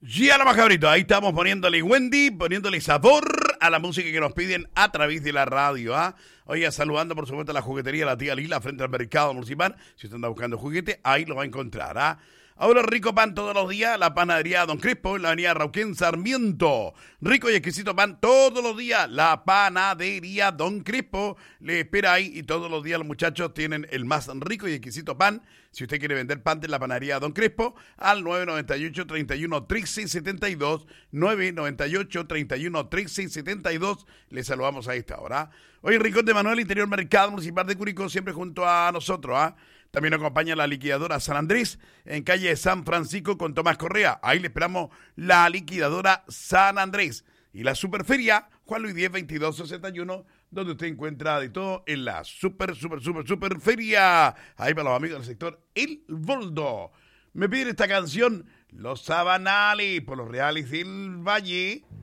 Ya lo más cabrito, ahí estamos poniéndole Wendy, poniéndole sabor a la música que nos piden a través de la radio, ¿ah? Oiga, saludando por supuesto a la juguetería La Tía Lila frente al mercado municipal. Si usted anda buscando juguete, ahí lo va a encontrar, ¿ah? Ahora rico pan todos los días, la panadería Don Crespo en la avenida Rauquén Sarmiento. Rico y exquisito pan todos los días, la panadería Don Crespo le espera ahí y todos los días los muchachos tienen el más rico y exquisito pan. Si usted quiere vender pan de la panadería Don Crespo, al 998-31-1372, 998-31-1372, le saludamos a esta hora. Hoy Rincón de Manuel, Interior Mercado Municipal de Curicó, siempre junto a nosotros, ¿ah? También nos acompaña la liquidadora San Andrés, en calle San Francisco con Tomás Correa. Ahí le esperamos la liquidadora San Andrés. Y la Superferia, Juan Luis 10, 2261, donde usted encuentra de todo en la Superferia. Ahí para los amigos del sector El Boldo. Me piden esta canción, Los Sabanales, por los Reales del Valle.